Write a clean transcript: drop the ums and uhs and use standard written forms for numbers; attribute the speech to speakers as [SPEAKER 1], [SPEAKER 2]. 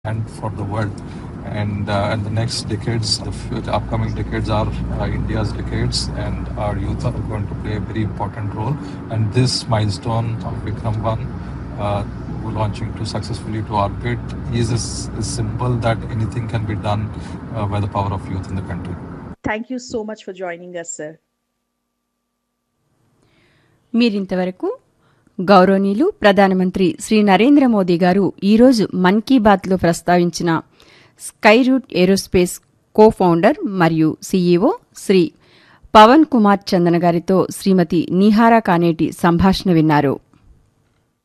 [SPEAKER 1] and for the world. And the next decades, the upcoming decades are India's decades, and our youth are going to play a very important role. And this milestone of Vikram 1 launching to successfully to orbit is a symbol that anything can be done by the power of youth in the country.
[SPEAKER 2] Thank you so much for joining us, sir.
[SPEAKER 3] మీరింతవరకు గౌరవనీయులు ప్రధానమంత్రి శ్రీ నరేంద్ర మోదీ గారు ఈరోజు మన్ కీ బాత్లో ప్రస్తావించిన sky route aerospace co founder మరియు CEO Shri Pawan Kumar చందన గారితో శ్రీమతి నీహారా కానేటి సంభాషణ విన్నారు.